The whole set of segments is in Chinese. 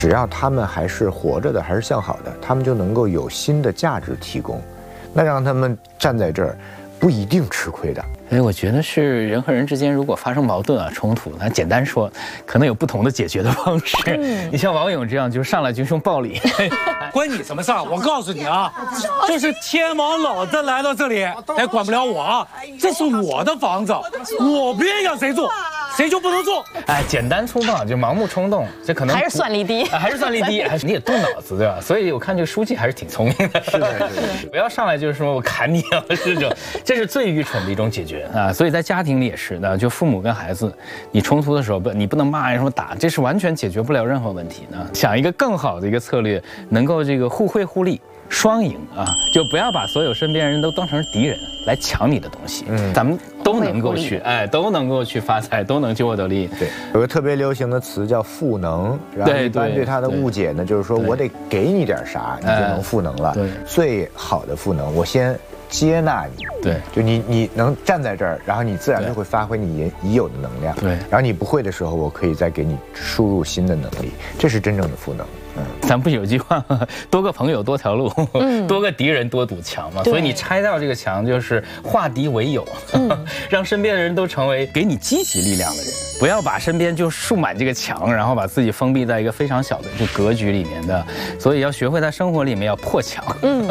只要他们还是活着的，还是向好的，他们就能够有新的价值提供。那让他们站在这儿，不一定吃亏的。 所以我觉得是人和人之间如果发生矛盾啊、冲突，那简单说，可能有不同的解决的方式。你像王勇这样，就上来就用暴力， 关你什么事儿？我告诉你啊，就是天王老子来到这里，哎，管不了我啊！这是我的房子，我不愿意让谁住，谁就不能住。 哎，简单粗暴，就盲目冲动，这可能还是算力低， 还是算力低，你也动脑子对吧？所以我看这个书记还是挺聪明的。 是的，是的， 不要上来就是说我砍你啊，这是最愚蠢的一种解决啊。所以在家庭里也是的，就父母跟孩子，你冲突的时候你不能骂什么打，这是完全解决不了任何问题的。想一个更好的一个策略，能够这个互惠互利。双赢啊，就不要把所有身边人都当成敌人来抢你的东西。咱们都能够去，都能够去发财，都能去获得利益。 对，有个特别流行的词叫赋能，然后一般对它的误解呢，就是说我得给你点啥，你就能赋能了。最好的赋能，我先接纳你。 对， 就你能站在这儿，然后你自然就会发挥你已有的能量。 对， 然后你不会的时候，我可以再给你输入新的能力，这是真正的赋能。 咱不有句话吗？多个朋友多条路，多个敌人多堵墙嘛。所以你拆掉这个墙，就是化敌为友，让身边的人都成为给你积极力量的人。不要把身边就竖满这个墙，然后把自己封闭在一个非常小的就格局里面的。所以要学会在生活里面要破墙。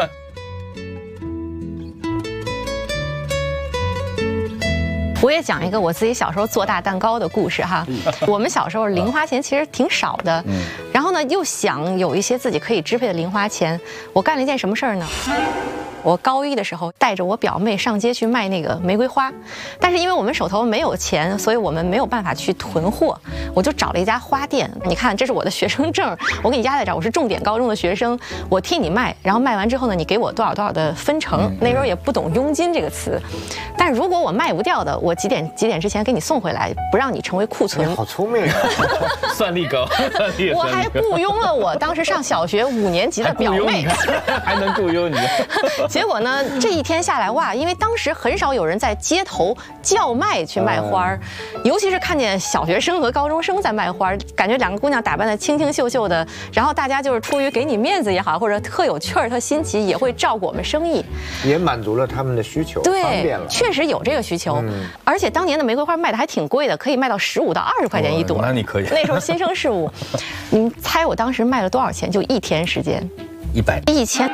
我也讲一个我自己小时候做大蛋糕的故事哈。我们小时候零花钱其实挺少的，然后呢又想有一些自己可以支配的零花钱，我干了一件什么事儿呢？我高一的时候带着我表妹上街去卖那个玫瑰花，但是因为我们手头没有钱，所以我们没有办法去囤货，我就找了一家花店。你看，这是我的学生证，我给你压在这儿，我是重点高中的学生，我替你卖，然后卖完之后呢，你给我多少多少的分成。那时候也不懂佣金这个词，但如果我卖不掉的，我几点之前给你送回来，不让你成为库存。 好聪明啊！ 算力高， 我还雇佣了我当时上小学5年级的表妹， 还能雇佣你。 结果呢，这一天下来哇，因为当时很少有人在街头叫卖去卖花，尤其是看见小学生和高中生在卖花，感觉两个姑娘打扮得清清秀秀的，然后大家就是出于给你面子也好，或者特有趣儿、特新奇，也会照顾我们生意， 也满足了他们的需求， 对， 方便了， 确实有这个需求。而且当年的玫瑰花卖的还挺贵的，可以卖到15到20块钱一朵。 那你可以。 那时候新生事物，你们猜我当时卖了多少钱？就1天时间，1000。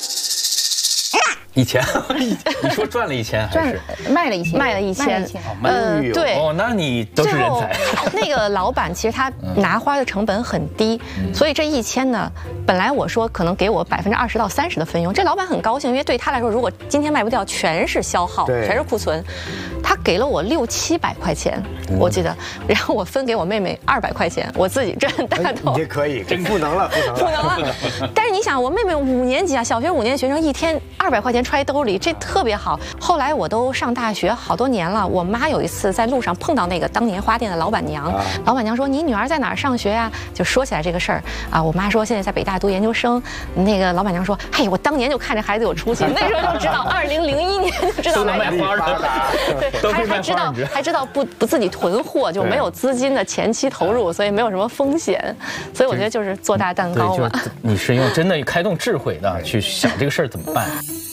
1000，你说赚了1000还是卖了1000？ 对哦，那你都是人才。 那个老板其实他拿花的成本很低，所以这1000呢，本来我说可能给我20%到30%的分佣，这老板很高兴，因为对他来说，如果今天卖不掉，全是消耗，全是库存，他给了我600-700块钱，我记得，然后我分给我妹妹200块钱，我自己赚大头。 你这可以，真赋能了。 但是你想，我妹妹5年级啊，小学5年学生，一天200块钱揣兜里，这特别好。后来我都上大学好多年了，我妈有一次在路上碰到那个当年花店的老板娘，老板娘说：“你女儿在哪儿上学呀？”就说起来这个事儿啊，我妈说现在在北大读研究生。那个老板娘说：“嘿，我当年就看这孩子有出息，那时候就知道，2001年就知道卖花的， 对，还知道不自己囤货，就没有资金的前期投入，所以没有什么风险。所以我觉得就是做大蛋糕嘛。 你是用真的开动智慧的去想这个事儿怎么办。